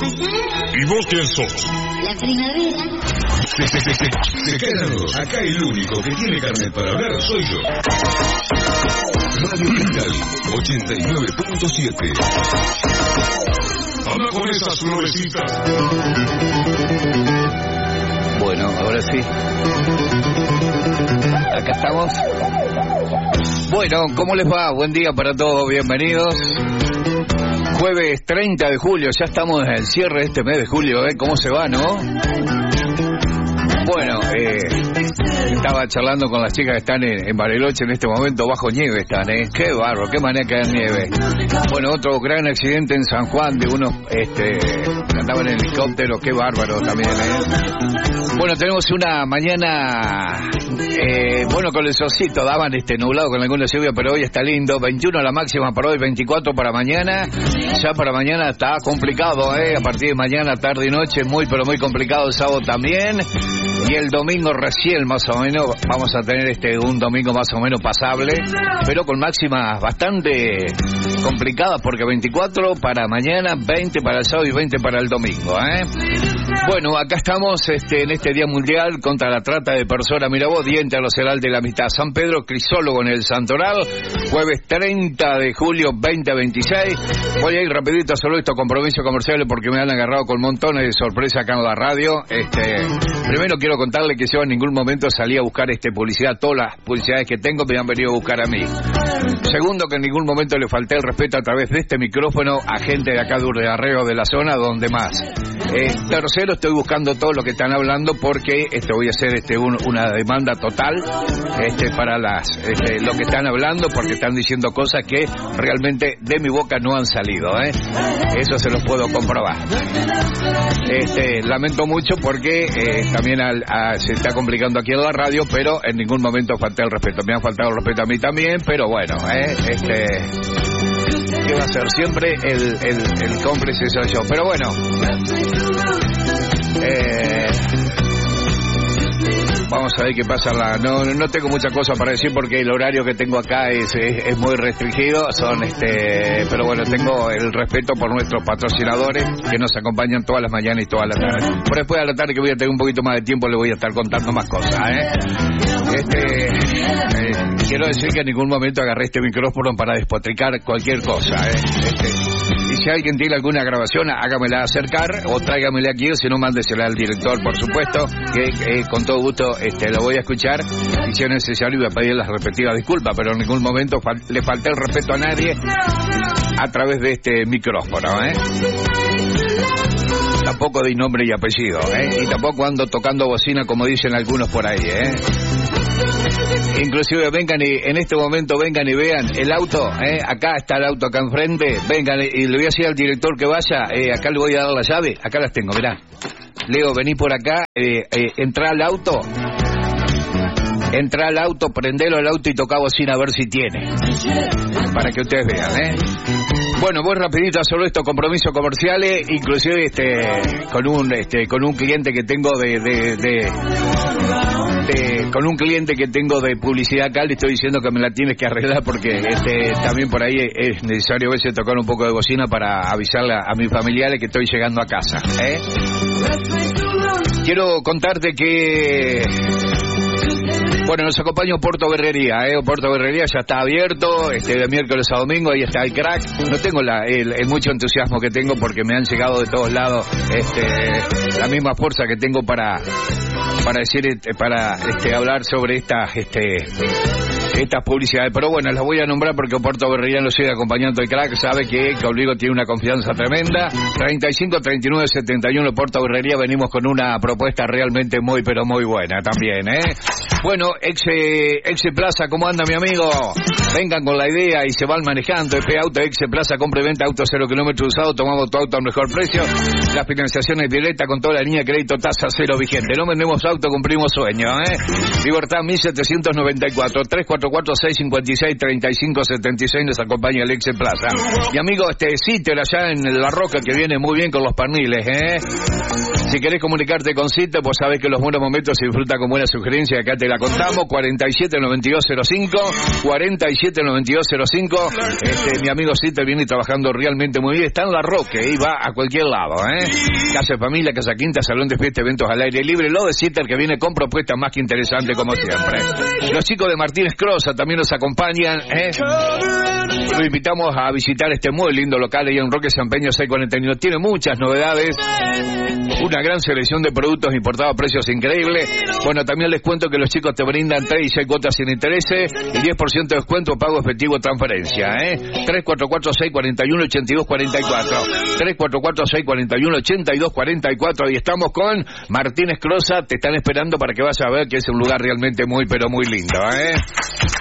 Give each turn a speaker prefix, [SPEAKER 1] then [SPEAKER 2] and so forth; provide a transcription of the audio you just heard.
[SPEAKER 1] ¿Y vos quién sos?
[SPEAKER 2] La primavera.
[SPEAKER 1] Se quedan dos. Acá el único que tiene carnet para hablar soy yo. Radio Cristal 89.7. Anda con esas florecitas.
[SPEAKER 3] Bueno, ahora sí. Acá estamos. Bueno, ¿cómo les va? Buen día para todos, bienvenidos. Jueves 30 de julio, ya estamos en el cierre de este mes de julio, ¿eh? ¿Cómo se va, no? Bueno, estaba charlando con las chicas que están en Bariloche en este momento, bajo nieve están, ¿eh? Qué barro, qué manera que hay nieve. Bueno, otro gran accidente en San Juan de unos, andaban en helicóptero, qué bárbaro también, ¿eh? Bueno, tenemos una mañana, con el solcito, daban nublado con alguna lluvia, pero hoy está lindo, 21 la máxima para hoy, 24 para mañana, ya para mañana está complicado, a partir de mañana, tarde y noche, muy pero muy complicado, el sábado también, y el domingo recién más o menos, vamos a tener un domingo más o menos pasable, pero con máximas bastante complicadas, porque 24 para mañana, 20 para el sábado y 20 para el domingo, Bueno, acá estamos en este Día Mundial contra la Trata de Personas. Mira vos, Día Internacional de la Amistad. San Pedro Crisólogo en el Santoral, jueves 30 de julio 2026. Voy a ir rapidito, solo estos compromisos comerciales porque me han agarrado con montones de sorpresas acá en la radio. Primero quiero contarle que yo en ningún momento salí a buscar publicidad. Todas las publicidades que tengo me han venido a buscar a mí. Segundo, que en ningún momento le falté el respeto a través de este micrófono a gente de acá de Urrearreo, de la zona, donde más. Tercero, estoy buscando todo lo que están hablando porque voy a hacer una demanda total para lo que están hablando, porque están diciendo cosas que realmente de mi boca no han salido, eso se los puedo comprobar. Lamento mucho porque también se está complicando aquí en la radio, pero en ningún momento falté el respeto. Me han faltado el respeto a mí también, pero bueno, que va a ser siempre el cómplice soy yo, pero bueno, vamos a ver qué pasa. No tengo mucha cosa para decir porque el horario que tengo acá es muy restringido, pero bueno, tengo el respeto por nuestros patrocinadores que nos acompañan todas las mañanas y todas las tardes. Por después de la tarde, que voy a tener un poquito más de tiempo, le voy a estar contando más cosas, quiero decir que en ningún momento agarré este micrófono para despotricar cualquier cosa, Y si alguien tiene alguna grabación, hágamela acercar o tráigamela aquí, o si no, mándesela al director, por supuesto, que con todo gusto lo voy a escuchar, y si es necesario voy a pedir las respectivas disculpas, pero en ningún momento le falté el respeto a nadie a través de este micrófono, Tampoco di nombre y apellido, y tampoco ando tocando bocina como dicen algunos por ahí, Inclusive vengan y en este momento vengan y vean el auto, acá está el auto acá enfrente, vengan y le voy a decir al director que vaya, acá le voy a dar la llave, acá las tengo, mirá. Leo, vení por acá, entrá al auto, prendelo al auto y toca bocina a ver si tiene, para que ustedes vean, Bueno, voy rapidito a solo estos compromisos comerciales, inclusive con un cliente que tengo con un cliente que tengo de publicidad acá, le estoy diciendo que me la tienes que arreglar porque también por ahí es necesario a veces tocar un poco de bocina para avisarle a mis familiares que estoy llegando a casa, Quiero contarte que nos acompaña Oporto Berrería, Oporto Berrería ya está abierto, de miércoles a domingo, ahí está el crack. No tengo el mucho entusiasmo que tengo porque me han llegado de todos lados, la misma fuerza que tengo para hablar sobre estas publicidades, pero bueno, las voy a nombrar porque Oporto Berrería lo sigue acompañando el crack, sabe que Obligo tiene una confianza tremenda. 35 39 71 Oporto Berrería, venimos con una propuesta realmente muy pero muy buena también, Bueno, Exe Plaza, ¿cómo anda mi amigo? Vengan con la idea y se van manejando. Auto Exe Plaza, compra y venta auto 0 kilómetros usado, tomamos tu auto al mejor precio. La financiación es directa con toda la línea de crédito, tasa cero vigente. No vendemos auto, cumplimos sueños, Libertad 1794, 344-656-3576, nos acompaña el Exe Plaza. Y amigo, Citer allá en La Roca, que viene muy bien con los perniles, Si querés comunicarte con Cita, pues sabés que los buenos momentos se disfrutan con buena sugerencia. Acá te la contamos. 479205. 479205. Mi amigo Cita viene trabajando realmente muy bien. Está en La Roque y va a cualquier lado, Casa de familia, casa quinta, salón de fiesta, eventos al aire libre. Lo de Cita, que viene con propuestas más que interesantes como siempre. Los chicos de Martínez Crosa también nos acompañan, Lo invitamos a visitar este muy lindo local ahí en Roque San Peño 649. Tiene muchas novedades, una gran selección de productos importados a precios increíbles. Bueno, también les cuento que los chicos te brindan 3 y 6 cuotas sin intereses y 10% de descuento, pago efectivo, transferencia, 344-641-8244. 344-641-8244. Y estamos con Martínez Crosa. Te están esperando para que vayas a ver que es un lugar realmente muy, pero muy lindo,